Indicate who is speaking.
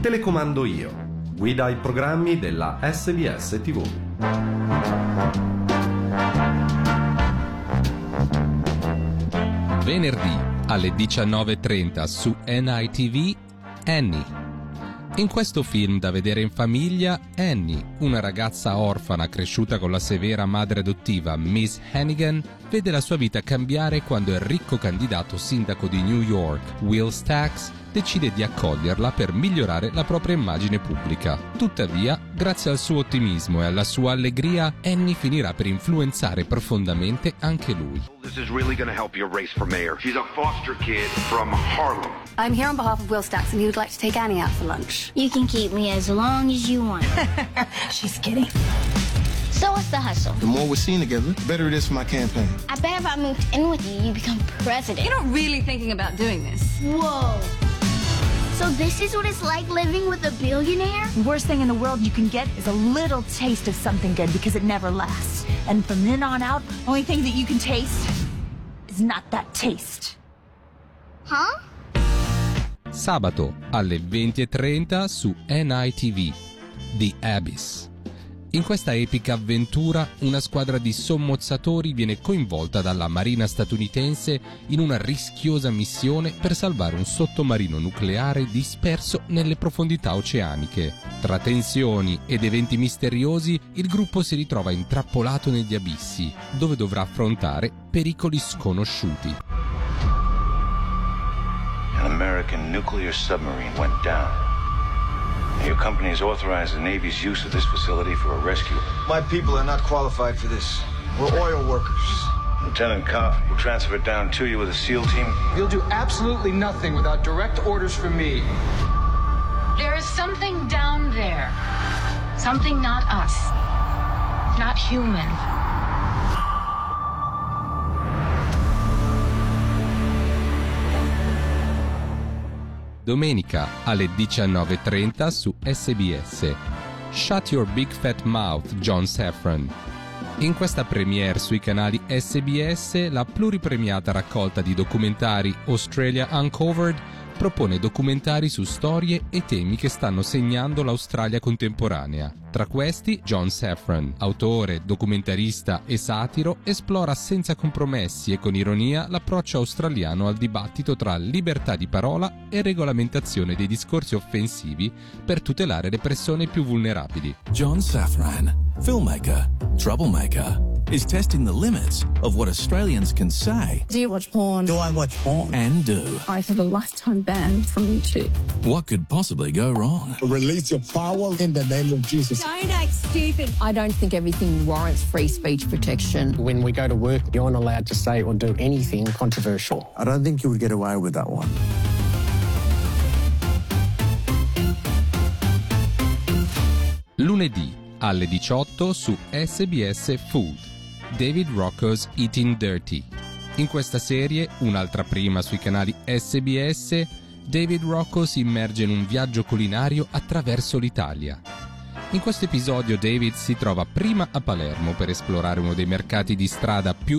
Speaker 1: Telecomando io. Guida i programmi della SBS TV.
Speaker 2: Venerdì alle 19:30 su NITV, Annie. In questo film da vedere in famiglia, Annie, una ragazza orfana cresciuta con la severa madre adottiva Miss Hannigan, vede la sua vita cambiare quando il ricco candidato sindaco di New York, Will Staggs, decide di accoglierla per migliorare la propria immagine pubblica. Tuttavia, grazie al suo ottimismo e alla sua allegria, Annie finirà per influenzare profondamente anche lui.
Speaker 3: This is really going to help your race for mayor. She's a foster kid from Harlem.
Speaker 4: I'm here on behalf of Will Staggs, and he would like to take Annie out for lunch.
Speaker 5: You can keep me as long as you want.
Speaker 4: She's kidding.
Speaker 5: So what's the hustle?
Speaker 6: The more we're seen together, the better it is for my campaign.
Speaker 5: I bet if I moved in with you, you become president.
Speaker 4: You're not really thinking about doing this.
Speaker 5: Whoa. So this is what it's like living with a billionaire?
Speaker 7: The worst thing in the world you can get is a little taste of something good because it never lasts. And from then on out, only thing that you can taste is not that taste.
Speaker 5: Huh?
Speaker 2: Sabato alle 20:30 su NITV, The Abyss. In questa epica avventura, una squadra di sommozzatori viene coinvolta dalla Marina statunitense in una rischiosa missione per salvare un sottomarino nucleare disperso nelle profondità oceaniche. Tra tensioni ed eventi misteriosi, il gruppo si ritrova intrappolato negli abissi, dove dovrà affrontare pericoli sconosciuti.
Speaker 8: An American nuclear submarine went down. Your company has authorized the Navy's use of this facility for a rescue.
Speaker 6: My people are not qualified for this. We're oil workers.
Speaker 8: Lieutenant Koff will transfer it down to you with a SEAL team.
Speaker 9: You'll do absolutely nothing without direct orders from me.
Speaker 10: There is something down there. Something not us. Not human.
Speaker 2: Domenica alle 19:30 su SBS. Shut Your Big Fat Mouth, John Safran. In questa premiere sui canali SBS, la pluripremiata raccolta di documentari Australia Uncovered propone documentari su storie e temi che stanno segnando l'Australia contemporanea. Tra questi, John Safran, autore, documentarista e satiro, esplora senza compromessi e con ironia l'approccio australiano al dibattito tra libertà di parola e regolamentazione dei discorsi offensivi per tutelare le persone più vulnerabili.
Speaker 11: John Safran, filmmaker, troublemaker, is testing the limits of what Australians can say.
Speaker 4: Do you watch porn?
Speaker 6: Do I watch porn?
Speaker 11: And do.
Speaker 4: I have a lifetime ban from YouTube.
Speaker 11: What could possibly go wrong?
Speaker 6: Release your power in the name of Jesus.
Speaker 4: Don't act stupid. I don't think everything warrants free speech protection.
Speaker 9: When we go to work, you're not allowed to say or do anything controversial.
Speaker 6: I don't think you would get away with that one.
Speaker 2: Lunedì alle 18 su SBS Food, David Rocco's Eating Dirty. In questa serie, un'altra prima sui canali SBS, David Rocco si immerge in un viaggio culinario attraverso l'Italia. In questo episodio David si trova prima a Palermo per esplorare uno dei mercati di strada più